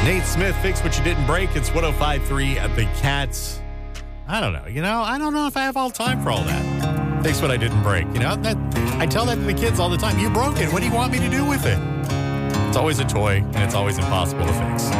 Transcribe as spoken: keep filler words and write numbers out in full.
Nate Smith, Fix What You Didn't Break. It's one oh five point three at The Cats. I don't know. You know, I don't know if I have all time for all that. Fix what I didn't break. You know, that I tell that to the kids all the time. You broke it. What do you want me to do with it? It's always a toy, and it's always impossible to fix.